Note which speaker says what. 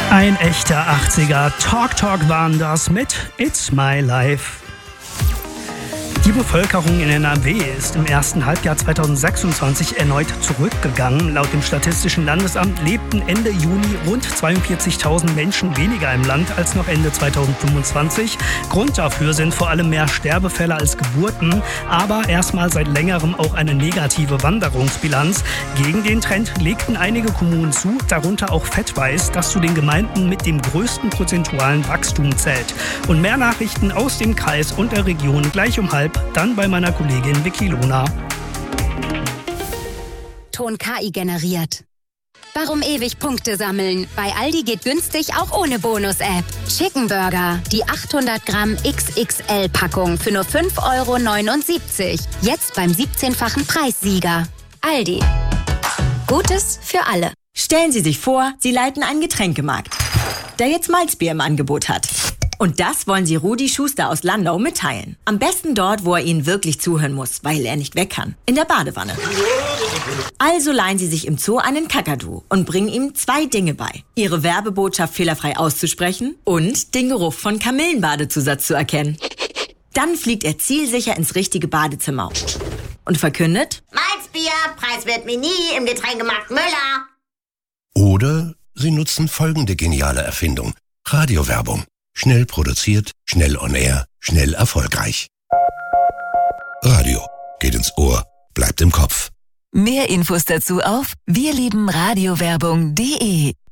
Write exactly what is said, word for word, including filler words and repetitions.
Speaker 1: Ein echter achtziger Talk Talk waren das mit It's My Life. Die Bevölkerung in N R W ist im ersten Halbjahr zweitausendsechsundzwanzig erneut zurückgegangen. Laut dem Statistischen Landesamt lebten Ende Juni rund zweiundvierzigtausend Menschen weniger im Land als noch Ende zweitausendfünfundzwanzig. Grund dafür sind vor allem mehr Sterbefälle als Geburten, aber erstmal seit längerem auch eine negative Wanderungsbilanz. Gegen den Trend legten einige Kommunen zu, darunter auch Fettweiß, das zu den Gemeinden mit dem größten prozentualen Wachstum zählt. Und mehr Nachrichten aus dem Kreis und der Region gleich um halb, dann bei meiner Kollegin Vicky Lohner.
Speaker 2: Ton K I generiert. Warum ewig Punkte sammeln? Bei Aldi geht günstig auch ohne Bonus-App. Chicken Burger, die achthundert Gramm X X L-Packung für nur fünf Euro neunundsiebzig. Jetzt beim siebzehnfachen Preissieger. Aldi. Gutes für alle.
Speaker 3: Stellen Sie sich vor, Sie leiten einen Getränkemarkt, der jetzt Malzbier im Angebot hat. Und das wollen Sie Rudi Schuster aus Landau mitteilen. Am besten dort, wo er Ihnen wirklich zuhören muss, weil er nicht weg kann. In der Badewanne. Also leihen Sie sich im Zoo einen Kakadu und bringen ihm zwei Dinge bei. Ihre Werbebotschaft fehlerfrei auszusprechen und den Geruch von Kamillenbadezusatz zu erkennen. Dann fliegt er zielsicher ins richtige Badezimmer und verkündet:
Speaker 4: Malzbier, preiswert Mini im Getränkemarkt Müller.
Speaker 5: Oder Sie nutzen folgende geniale Erfindung. Radiowerbung. Schnell produziert, schnell on air, schnell erfolgreich. Radio geht ins Ohr, bleibt im Kopf.
Speaker 6: Mehr Infos dazu auf wir lieben radiowerbung punkt de.